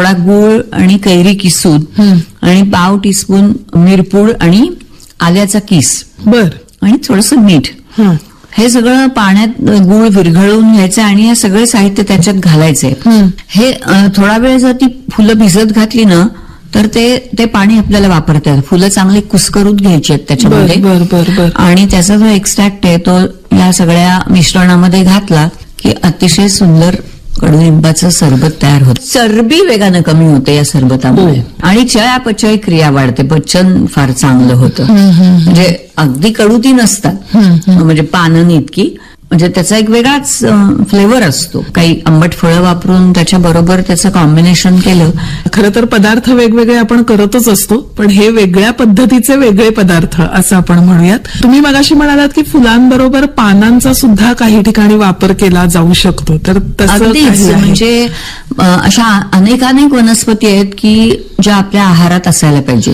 थोडा गूळ आणि कैरी किसून आणि पाव टीस्पून मिरपूड आणि आल्याचा किस बर आणि थोडंसं मीठ हे सगळं पाण्यात गुळ विरघळवून घ्यायचं आणि हे सगळे साहित्य त्याच्यात घालायचे. हे थोडा वेळ जर ती फुलं भिजत घातली ना तर ते पाणी आपल्याला वापरता येतं. फुलं चांगली कुस्करून घ्यायची आहेत त्याच्यामध्ये आणि त्याचा जो एक्स्ट्रॅक्ट आहे तो या सगळ्या मिश्रणामध्ये घातला की अतिशय सुंदर कडुलिंबाचं सरबत तयार होतं. चरबी वेगानं कमी होते या सरबतामुळे आणि चयापचय क्रिया वाढते. पचन फार चांगलं होतं. म्हणजे अगदी कडू ती नसतात म्हणजे पानं इतकी, म्हणजे त्याचा एक वेगळाच फ्लेवर असतो. काही आंबट फळं वापरून त्याच्याबरोबर त्याचं कॉम्बिनेशन केलं. खरं तर पदार्थ वेगवेगळे आपण करतच असतो, पण हे वेगळ्या पद्धतीचे वेगळे पदार्थ असं आपण म्हणूयात. तुम्ही मगाशी म्हणालात की फुलांबरोबर पानांचा सुद्धा काही ठिकाणी वापर केला जाऊ शकतो, तर अगदीच म्हणजे अशा अनेक वनस्पती आहेत की ज्या आपल्या आहारात असायला पाहिजे.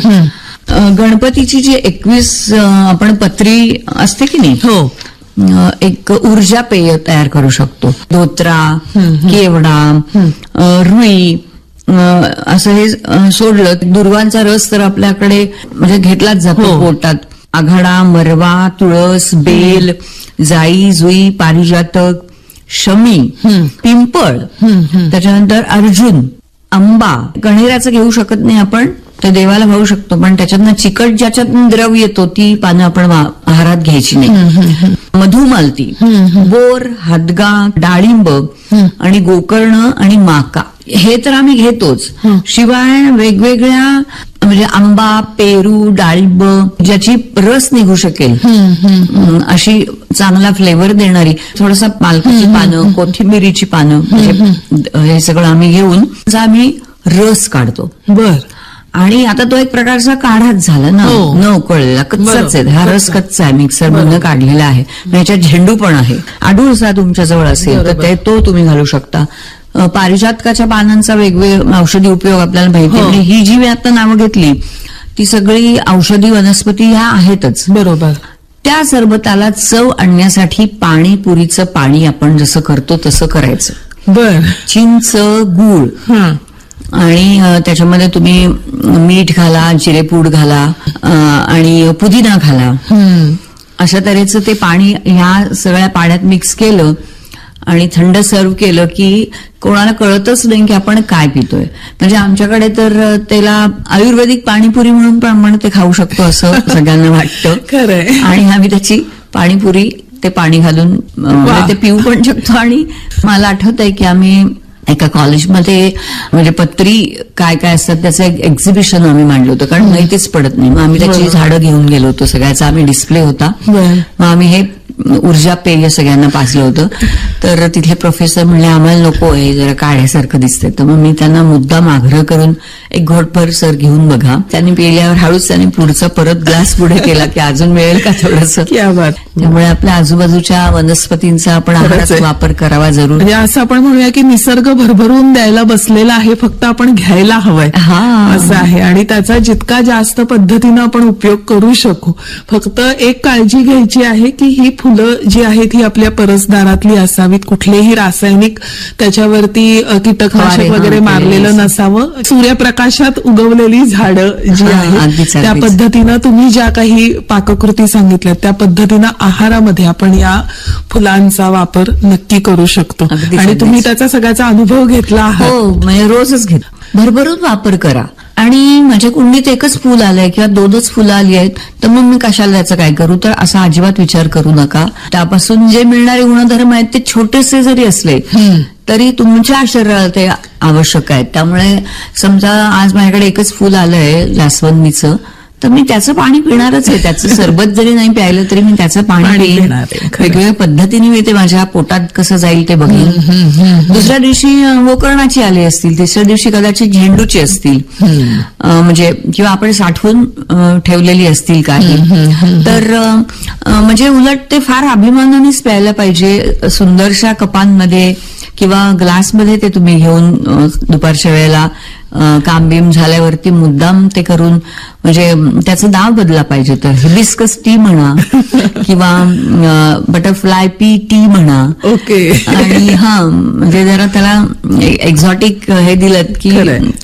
गणपतीची जी 21 आपण पत्री असते की नाही, हो, एक ऊर्जा पेय तयार करू शकतो. धोत्रा, केवडा, रुई असं हे सोडलं. दुर्वांचा रस तर आपल्याकडे म्हणजे घेतलाच जातो पोटात. आघाडा, मरवा, तुळस, बेल, जाई, जुई, पारिजातक, शमी, पिंपळ, त्याच्यानंतर अर्जुन, आंबा. कण्हेराचं घेऊ शकत नाही आपण, ते देवाला भावू शकतो, पण त्याच्यातनं चिकट ज्याच्यात द्रव येतो ती पानं आपण आहारात घ्यायची नाही. मधुमालती, बोर, हादगा, डाळिंब आणि गोकर्ण आणि माका हे तर आम्ही घेतोच. शिवाय वेगवेगळ्या म्हणजे आंबा, पेरू, डाळिंब ज्याची रस निघू शकेल अशी चांगला फ्लेवर देणारी थोडासा पालकाची पानं, कोथिंबिरीची पानं हे सगळं आम्ही घेऊन आम्ही रस काढतो. बर. आणि आता तो एक प्रकारचा काढाच झाला ना, न उकळलेला कच्चाच आहे. हा रस कच्चा आहे, मिक्सर मधनं काढलेला आहे. ह्याच्यात झेंडू पण आहे. आडूळसा तुमच्या जवळ असेल तर तो तुम्ही घालू शकता. पारिजातकाच्या पानांचा वेगवेगळे औषधी उपयोग आपल्याला माहिती आहे. ही जी मी आता नावं घेतली ती सगळी औषधी वनस्पती ह्या आहेतच. बरोबर. त्या सरबताला चव आणण्यासाठी पाणीपुरीचं पाणी आपण जसं करतो तसं करायचं. बर. चिंच, गूळ आणि त्याच्यामध्ये तुम्ही मीठ घाला, जिरेपूड घाला आणि पुदिना घाला. अशा तऱ्हेचं ते पाणी ह्या सगळ्या पाण्यात मिक्स केलं आणि थंड सर्व केलं की कोणाला कळतच नाही की आपण काय पितोय. म्हणजे आमच्याकडे तर त्याला आयुर्वेदिक पाणीपुरी म्हणून पण आपण ते खाऊ शकतो असं सगळ्यांना वाटतं. खरंय. आणि आम्ही त्याची पाणीपुरी ते पाणी घालून ते पिऊ पण शकतो. आणि मला आठवत आहे की आम्ही एका कॉलेजमध्ये म्हणजे पत्री काय काय असतात त्याचं एक एक्झिबिशन आम्ही मांडलं होतं, कारण माहितीच पडत नाही. मग आम्ही त्याची झाडं घेऊन गेलो होतो. सगळ्याचा आम्ही डिस्प्ले होता. मग आम्ही हे ऊर्जा पेय सगळ्यांना पाजलं होतं. तर तिथले प्रोफेसर म्हणले आम्हाला नको आहे, जरा काढ्यासारखं दिसतंय. तर मग मी त्यांना मुद्दाम आग्रह करून एक घोटभर सर घेऊन बघा. त्यांनी पिल्यावर हळूच त्यांनी पुढचा परत ग्लास पुढे केला की अजून मिळेल का थोडंसं. त्यामुळे आपल्या आजूबाजूच्या वनस्पतींचा आपण आहारात वापर करावा जरूर. म्हणजे असं आपण म्हणूया की निसर्ग भरभरून द्यायला बसलेला आहे, फक्त आपण घ्यायला हवंय असं आहे. आणि त्याचा जितका जास्त पद्धतीनं आपण उपयोग करू शकू. फक्त एक काळजी घ्यायची आहे की ही फुलं जी आहेत ही आपल्या परसदारातली असावीत. कुठलेही रासायनिक त्याच्यावरती कीटकनाशक वगैरे मारलेलं नसावं. सूर्यप्रकाशात उगवलेली झाडं जी आहेत त्या पद्धतीनं तुम्ही ज्या काही पाककृती सांगितल्या त्या पद्धतीनं आहारामध्ये आपण या फुलांचा वापर नक्की करू शकतो. आणि तुम्ही त्याचा सगळ्याचा अनुभव घेतला आहात. हो, म्हणजे रोजच घेत. भरभरून वापर करा. आणि माझ्या कुंडीत एकच फुल आलंय किंवा 2च फुलं आली आहेत तर मग मी कशाला त्याचं काय करू, तर असा अजिबात विचार करू नका. त्यापासून जे मिळणारे गुणधर्म आहेत ते छोटेसे जरी असले तरी तुमच्या शरीराला ते आवश्यक आहेत. त्यामुळे समजा आज माझ्याकडे एकच फुल आलंय जास्वंदीचं, तर मी त्याचं पाणी पिणारच आहे. त्याचं सरबत जरी नाही प्यायलं तरी मी त्याचं पाणी पिईन. वेगवेगळ्या पद्धतीने मी ते माझ्या पोटात कसं जाईल ते बघेन. दुसऱ्या दिवशी गोकर्णाची आली असतील, तिसऱ्या दिवशी कदाचित झेंडूची असतील, म्हणजे किंवा आपण साठवून ठेवलेली असतील काही. तर म्हणजे उलट ते फार अभिमानानेच प्यायला पाहिजे. सुंदरशा कपांमध्ये किंवा ग्लासमध्ये ते तुम्ही घेऊन दुपारच्या वेळेला काम बीम झाल्यावरती मुद्दाम ते करून म्हणजे त्याचं नाव बदला पाहिजे तर हिबिस्कस टी म्हणा किंवा बटरफ्लाय पी टी म्हणा. ओके. आणि म्हणजे जरा त्याला एक्झॉटिक हे दिलं की